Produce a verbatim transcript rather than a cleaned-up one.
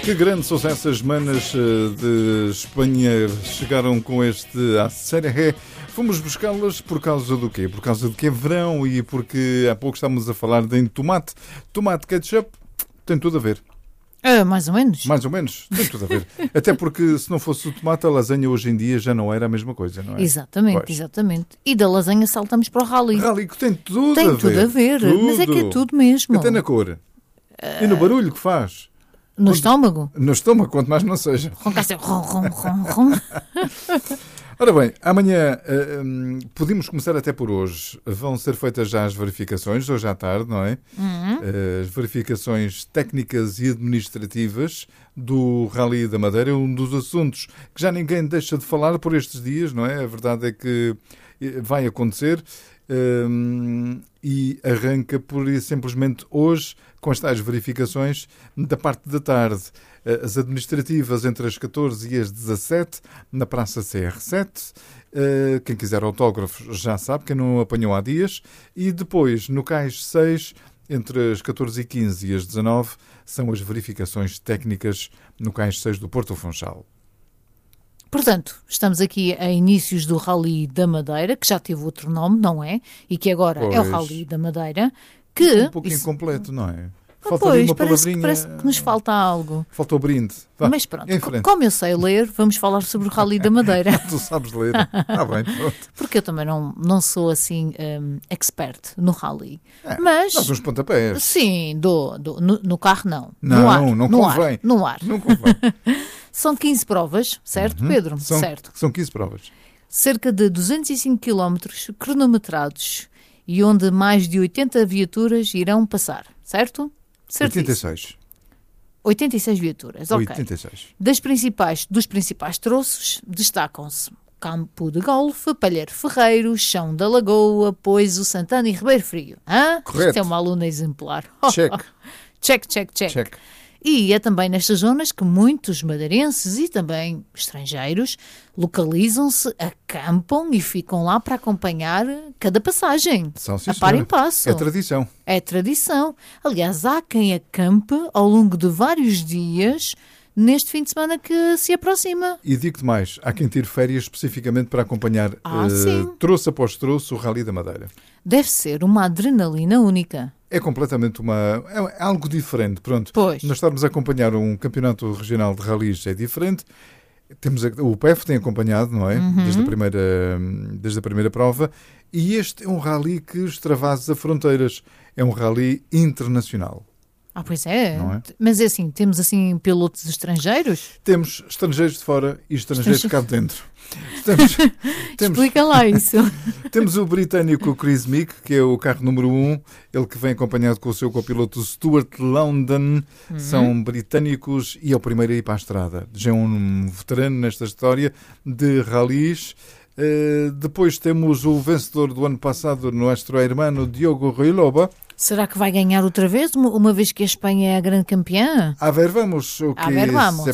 Que grandes são essas manas de Espanha, chegaram com este à Série Ré. Fomos buscá-las por causa do quê? Por causa de que é verão e porque há pouco estávamos a falar de tomate. Tomate ketchup tem tudo a ver. Uh, mais ou menos. Mais ou menos, tem tudo a ver. Até porque se não fosse o tomate, a lasanha hoje em dia já não era a mesma coisa, não é? Exatamente, pois. exatamente. E da lasanha saltamos para o rally. Rally que tem tudo tem a ver. Tem tudo a ver, tudo. Mas é que é tudo mesmo. Até na cor. Uh... E no barulho que faz. No quando... estômago? No estômago, quanto mais não seja. Ronca-se, ron, ron, ron, ron. Ora bem, amanhã uh, um, podemos começar até por hoje. Vão ser feitas já as verificações, hoje à tarde, não é? Uhum. Uh, as verificações técnicas e administrativas do Rally da Madeira é um dos assuntos que já ninguém deixa de falar por estes dias, não é? A verdade é que vai acontecer um, e arranca por simplesmente hoje com as tais verificações da parte da tarde. As administrativas entre as catorze e as dezassete, na Praça C R sete. Quem quiser autógrafos já sabe, quem não apanhou há dias. E depois, no Cais seis, entre as catorze e quinze e as dezanove, são as verificações técnicas no Cais seis do Porto Funchal. Portanto, estamos aqui a inícios do Rally da Madeira, que já teve outro nome, não é? E que agora pois. é o Rally da Madeira. Que, é um pouco isso... incompleto, não é? Falta pois, uma parece, palavrinha... parece que nos falta algo. Falta o brinde. Vá, mas pronto, como eu sei ler, vamos falar sobre o Rally da Madeira. Tu sabes ler. Ah, bem, pronto. Porque eu também não, não sou assim um, expert no Rally. É, mas dás uns pontapés. Sim, dou, dou, no, no carro não. Não, no ar, não no convém. Ar, no ar. Não convém. São quinze provas, certo, uhum. Pedro? São, certo. São quinze provas. Cerca de duzentos e cinco quilómetros cronometrados e onde mais de oitenta viaturas irão passar, certo? Certíssimo. oitenta e seis. oitenta e seis viaturas, ok. oitenta e seis. Das principais, dos principais troços destacam-se Campo de Golfe, Palheiro Ferreiro, Chão da Lagoa, Poiso, Santana e Ribeiro Frio. Hã? Correto. Isto é uma aluna exemplar. Check. check, check, check. Check. E é também nestas zonas que muitos madeirenses e também estrangeiros localizam-se, acampam e ficam lá para acompanhar cada passagem. São, sim, a par em passo. É tradição. É tradição. Aliás, há quem acampe ao longo de vários dias neste fim de semana que se aproxima. E digo-te mais, há quem tire férias especificamente para acompanhar ah, uh, troço após troço o Rally da Madeira. Deve ser uma adrenalina única. É completamente uma... é algo diferente, pronto. Pois. Nós estamos a acompanhar um campeonato regional de rallies, é diferente. Temos a, o P E F tem acompanhado, não é? Uhum. Desde a primeira, desde a primeira prova. E este é um rally que extravasa fronteiras. É um rally internacional. Ah, pois é. Não é? Mas é assim, temos assim pilotos estrangeiros? Temos estrangeiros de fora e estrangeiros de cá de dentro. Temos, temos, Explica lá isso. Temos o britânico Chris Meek, que é o carro número um, ele que vem acompanhado com o seu copiloto Stuart London. Uhum. São britânicos e é o primeiro a ir para a estrada. Já é um veterano nesta história de rallies. Uh, depois temos o vencedor do ano passado, nosso irmão Diogo Ruiloba. Será que vai ganhar outra vez, uma vez que a Espanha é a grande campeã? A ver, vamos. O que a ver, vamos.